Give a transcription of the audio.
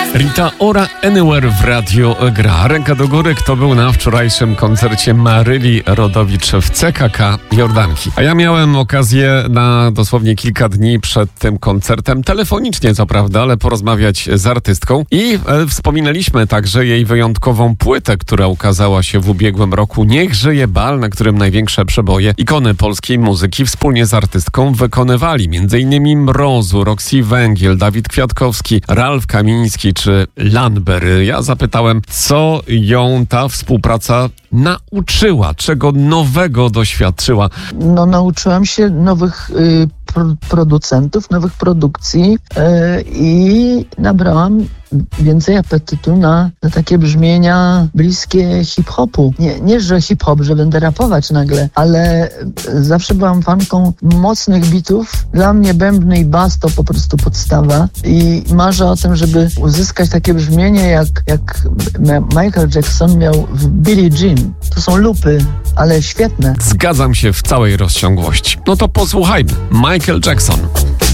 Rita Ora Anywhere w radiu gra. Ręka do góry, kto był na wczorajszym koncercie Maryli Rodowicz w CKK Jordanki. A ja miałem okazję na dosłownie kilka dni przed tym koncertem, telefonicznie co prawda, ale porozmawiać z artystką i wspominaliśmy także jej wyjątkową płytę, która ukazała się w ubiegłym roku. Niech żyje bal, na którym największe przeboje ikony polskiej muzyki wspólnie z artystką wykonywali m.in. Mrozu, Roxy Węgiel, Dawid Kwiatkowski, Ralf Kamiński czy Lanber. Ja zapytałem, co ją ta współpraca nauczyła, czego nowego doświadczyła. Nauczyłam się nowych producentów, nowych produkcji i nabrałam więcej apetytu na takie brzmienia bliskie hip-hopu. Nie, że hip-hop, że będę rapować nagle, ale zawsze byłam fanką mocnych bitów. Dla mnie bębny i bas to po prostu podstawa i marzę o tym, żeby uzyskać takie brzmienie jak Michael Jackson miał w Billie Jean. To są lupy, ale świetne. Zgadzam się w całej rozciągłości. No to posłuchajmy. Michael Jackson.